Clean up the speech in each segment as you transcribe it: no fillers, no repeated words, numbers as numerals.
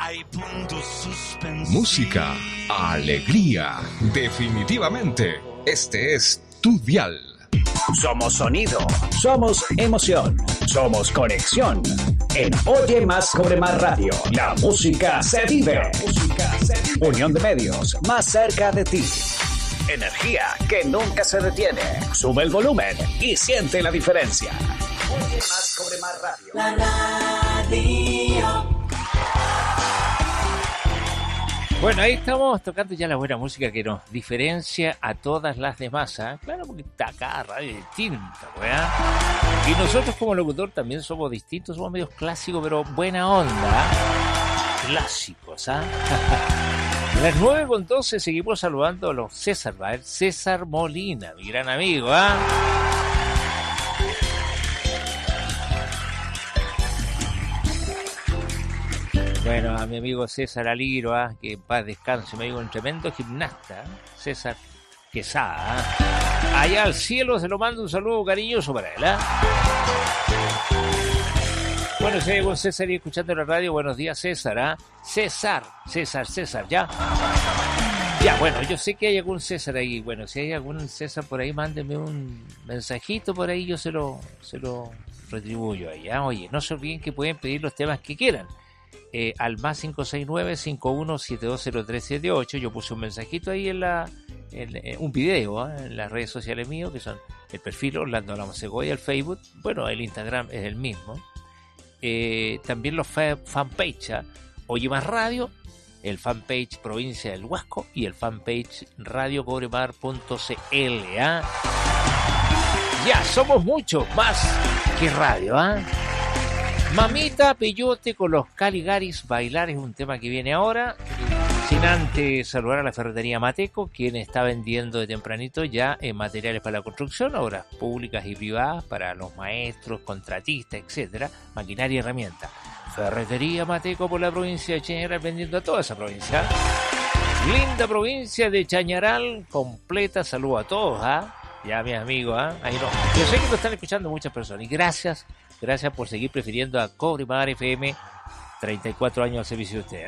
Hay puntos suspensivos. Música, alegría, definitivamente. Este es tu dial. Somos sonido, somos emoción, somos conexión. En Oye Más Cobre Más Radio, la música se vive. Unión de medios, más cerca de ti. Energía que nunca se detiene. Sube el volumen y siente la diferencia. Oye Más Cobre Más Radio. La radio. Bueno, ahí estamos tocando ya la buena música que nos diferencia a todas las demás, ¿eh? Claro, porque está cada radio distinta, ¿verdad? Y nosotros como locutor también somos distintos, somos medios clásicos, pero buena onda. Clásicos, ¿ah? A las 9:12 seguimos saludando a los César, ¿va? César Molina, mi gran amigo, ¿ah? Bueno, a mi amigo César Aliro, que en paz descanse, me digo, un tremendo gimnasta, César Quesada. Allá al cielo se lo mando un saludo cariñoso para él. Bueno, si hay algún César ahí escuchando la radio, buenos días César. César, ya. Ya, bueno, yo sé que hay algún César ahí. Bueno, si hay algún César por ahí, mándeme un mensajito por ahí, yo se lo retribuyo ahí. Oye, no se olviden que pueden pedir los temas que quieran. Al más 569-51720378. Yo puse un mensajito ahí en un video en las redes sociales mío, que son el perfil Orlando La Monsegoya, el Facebook, bueno, el Instagram es el mismo. También los fanpage, Oye Más Radio, el fanpage Provincia del Huasco y el fanpage radiocobrebar.cl. Ya, somos mucho más que radio, Mamita Peyote con los Caligaris Bailar es un tema que viene ahora. Sin antes saludar a la ferretería Mateco, quien está vendiendo de tempranito ya materiales para la construcción, obras públicas y privadas para los maestros, contratistas, etcétera, maquinaria y herramientas. Ferretería Mateco por la provincia de Chañaral, vendiendo a toda esa provincia. Linda provincia de Chañaral, completa. Saludo a todos, ya mis amigos, ahí no. Yo sé que lo están escuchando muchas personas y gracias por seguir prefiriendo a Cobre Mar FM, 34 años al servicio de usted,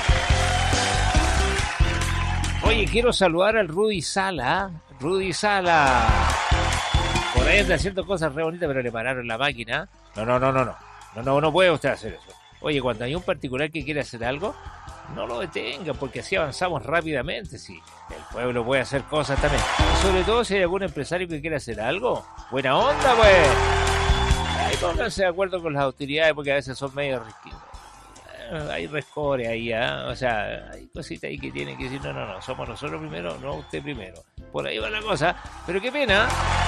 Oye, quiero saludar al Rudy Sala, Rudy Sala. Por ahí anda haciendo cosas re bonitas, pero le pararon la máquina. No puede usted hacer eso. Oye, cuando hay un particular que quiere hacer algo, no lo detenga, porque así avanzamos rápidamente, sí. El pueblo puede hacer cosas también. Y sobre todo si hay algún empresario que quiere hacer algo. Buena onda, pues. Ahí pónganse de acuerdo con las autoridades, porque a veces son medio risquitos. Hay rescore ahí, o sea, hay cositas ahí que tienen que decir, no, somos nosotros primero, no usted primero. Por ahí va la cosa, pero qué pena.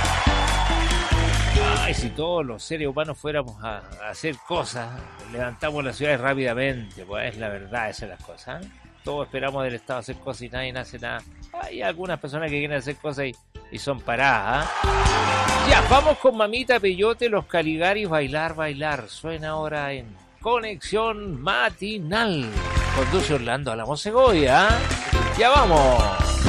Ay, si todos los seres humanos fuéramos a hacer cosas, levantamos las ciudades rápidamente, pues es la verdad, esas son las cosas. Todos esperamos del Estado hacer cosas y nadie hace nada. Hay algunas personas que quieren hacer cosas y son paradas. Ya, vamos con Mamita Peyote, los Caligaris, bailar. Suena ahora en Conexión Matinal. Conduce Orlando a La Monsegoya. Ya vamos.